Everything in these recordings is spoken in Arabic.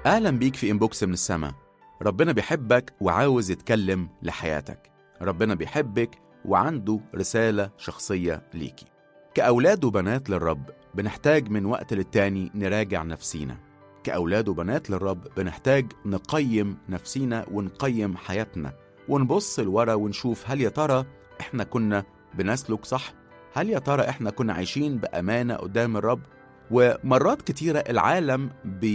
أهلا بيك في إنبوكس من السماء. ربنا بيحبك وعاوز يتكلم لحياتك. ربنا بيحبك وعنده رسالة شخصية ليكي. كأولاد وبنات للرب بنحتاج من وقت للتاني نراجع نفسينا. كأولاد وبنات للرب بنحتاج نقيم نفسينا ونقيم حياتنا ونبص لورا ونشوف هل يا ترى إحنا كنا بنسلك صح؟ هل يا ترى إحنا كنا عايشين بأمانة قدام الرب؟ ومرات كتيرة العالم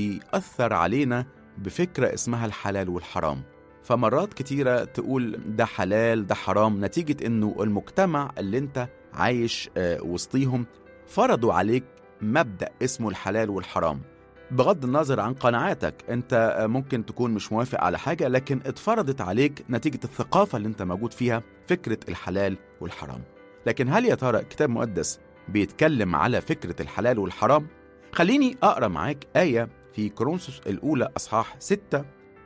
بيأثر علينا بفكرة اسمها الحلال والحرام. فمرات كتيرة تقول ده حلال ده حرام نتيجة انه المجتمع اللي انت عايش وسطيهم فرضوا عليك مبدأ اسمه الحلال والحرام. بغض النظر عن قناعاتك، انت ممكن تكون مش موافق على حاجة لكن اتفرضت عليك نتيجة الثقافة اللي انت موجود فيها فكرة الحلال والحرام. لكن هل يا ترى كتاب مقدس بيتكلم على فكرة الحلال والحرام؟ خليني أقرأ معاك آية في كورنثوس الأولى أصحاح 6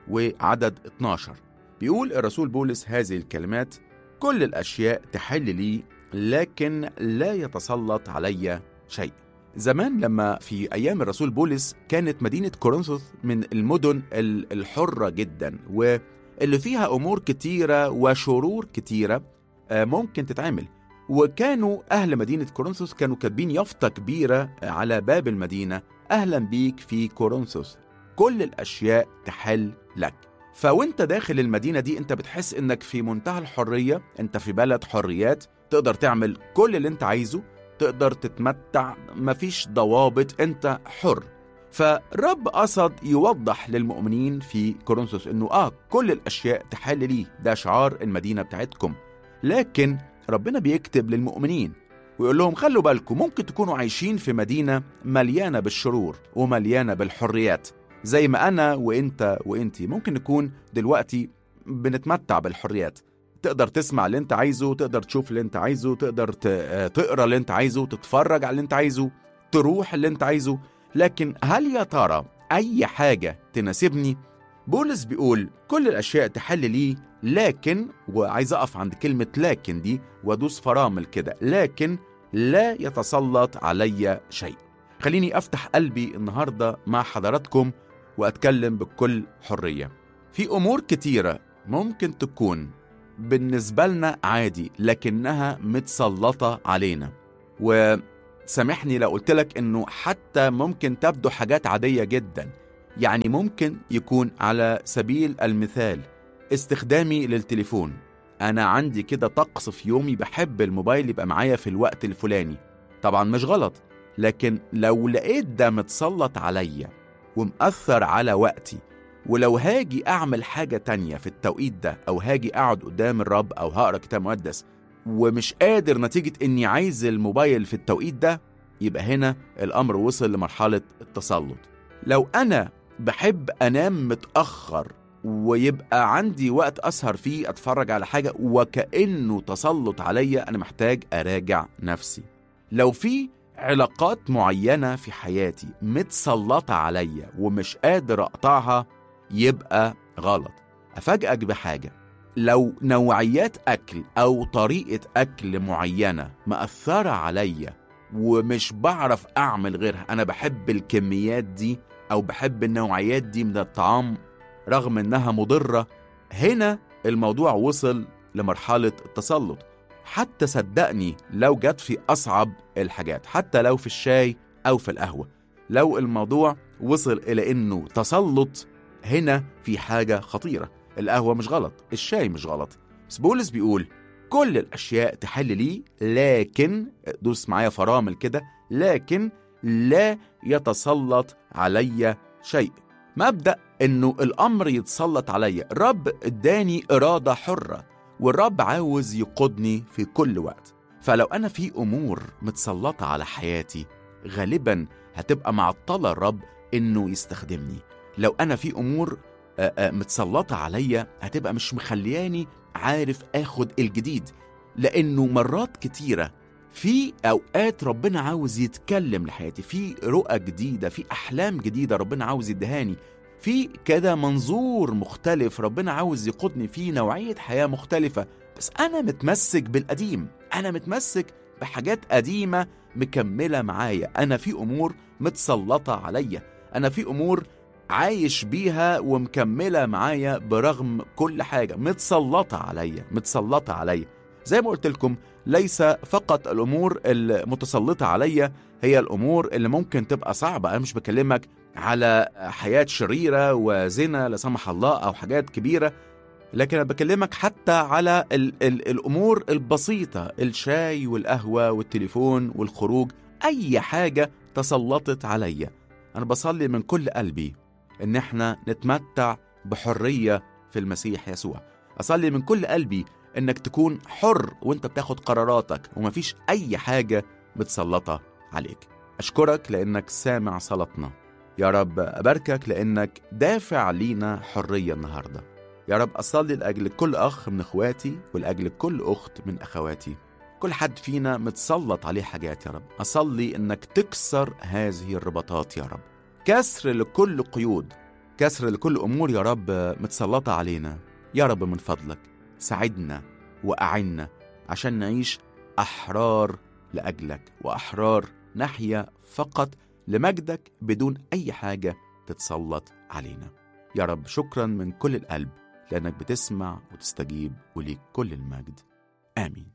وعدد 12. بيقول الرسول بولس هذه الكلمات: كل الأشياء تحل لي لكن لا يتسلط علي شيء. زمان لما في أيام الرسول بولس كانت مدينة كورنثوس من المدن الحرة جدا واللي فيها أمور كتيرة وشرور كتيرة ممكن تتعمل. وكانوا أهل مدينة كورنثوس كانوا كاتبين يافطة كبيرة على باب المدينة: أهلا بيك في كورنثوس، كل الأشياء تحل لك. فوانت داخل المدينة دي انت بتحس انك في منتهى الحرية، انت في بلد حريات، تقدر تعمل كل اللي انت عايزه، تقدر تتمتع، مفيش ضوابط، انت حر. فالرب قصد يوضح للمؤمنين في كورنثوس انه كل الأشياء تحل لي، ده شعار المدينة بتاعتكم. لكن ربنا بيكتب للمؤمنين ويقول لهم خلوا بالكم، ممكن تكونوا عايشين في مدينة مليانة بالشرور ومليانة بالحريات زي ما أنا وإنت وإنتي ممكن نكون دلوقتي بنتمتع بالحريات. تقدر تسمع اللي انت عايزه، تقدر تشوف اللي انت عايزه، تقدر تقرأ اللي انت عايزه، تتفرج على اللي انت عايزه، تروح اللي انت عايزه. لكن هل يا ترى أي حاجة تناسبني؟ بولس بيقول كل الأشياء تحل لي لكن، وعايز أقف عند كلمة لكن دي وادوس فرامل كده، لكن لا يتسلط علي شيء. خليني أفتح قلبي النهاردة مع حضراتكم وأتكلم بكل حرية. في أمور كتيرة ممكن تكون بالنسبة لنا عادي لكنها متسلطة علينا. وسامحني لو قلت لك إنه حتى ممكن تبدو حاجات عادية جدا. يعني ممكن يكون على سبيل المثال استخدامي للتليفون. أنا عندي كده طقس في يومي، بحب الموبايل يبقى معايا في الوقت الفلاني. طبعا مش غلط، لكن لو لقيت ده متسلط عليا ومأثر على وقتي، ولو هاجي أعمل حاجة تانية في التوقيت ده، أو هاجي أقعد قدام الرب أو هقرأ كتاب مقدس ومش قادر نتيجة إني عايز الموبايل في التوقيت ده، يبقى هنا الأمر وصل لمرحلة التسلط. لو أنا بحب أنام متأخر ويبقى عندي وقت أسهر فيه أتفرج على حاجة وكأنه تسلط عليا، أنا محتاج أراجع نفسي. لو في علاقات معينة في حياتي متسلطة عليا ومش قادر أقطعها، يبقى غلط. أفاجئك بحاجة: لو نوعيات أكل أو طريقة أكل معينة مأثرة عليا ومش بعرف أعمل غيرها، أنا بحب الكميات دي أو بحب النوعيات دي من الطعام رغم أنها مضرة، هنا الموضوع وصل لمرحلة التسلط. حتى صدقني لو جت في أصعب الحاجات، حتى لو في الشاي أو في القهوة، لو الموضوع وصل إلى أنه تسلط، هنا في حاجة خطيرة. القهوة مش غلط، الشاي مش غلط، بس بولس بيقول كل الأشياء تحل لي لكن، دوس معايا فرامل كده، لكن لا يتسلط علي شيء. مبدأ أنه الأمر يتسلط علي. الرب اداني إرادة حرة والرب عاوز يقودني في كل وقت. فلو أنا في أمور متسلطة على حياتي غالبا هتبقى معطلة الرب إنه يستخدمني. لو أنا في أمور متسلطة عليا هتبقى مش مخلياني عارف آخد الجديد، لأنه مرات كتيرة في أوقات ربنا عاوز يتكلم لحياتي، في رؤى جديدة، في أحلام جديدة ربنا عاوز يدهاني، في كده منظور مختلف ربنا عاوز يقودني فيه، نوعية حياة مختلفة. بس أنا متمسك بالقديم، أنا متمسك بحاجات قديمة مكملة معايا، أنا في أمور متسلطة عليا، أنا في أمور عايش بيها ومكملة معايا برغم كل حاجة، متسلطة عليا. زي ما قلت لكم، ليس فقط الأمور المتسلطة عليا هي الأمور اللي ممكن تبقى صعبة. أنا مش بكلمك على حياة شريرة وزنا لا سمح الله أو حاجات كبيرة، لكن أنا بكلمك حتى على الأمور البسيطة، الشاي والقهوة والتليفون والخروج، أي حاجة تسلطت عليا. أنا بصلي من كل قلبي إن احنا نتمتع بحرية في المسيح يسوع. أصلي من كل قلبي إنك تكون حر وإنت بتاخد قراراتك ومفيش أي حاجة متسلطة عليك. أشكرك لأنك سامع صلاتنا يا رب. أباركك لأنك دافع لينا حرية النهاردة يا رب. أصلي لأجل كل أخ من أخواتي ولأجل كل أخت من أخواتي، كل حد فينا متسلط عليه حاجات يا رب. أصلي إنك تكسر هذه الرباطات يا رب، كسر لكل قيود، كسر لكل أمور يا رب متسلطة علينا يا رب. من فضلك ساعدنا وأعنا عشان نعيش أحرار لأجلك، وأحرار نحيا فقط لمجدك بدون أي حاجة تتسلط علينا يا رب. شكرا من كل القلب لأنك بتسمع وتستجيب، وليك كل المجد. آمين.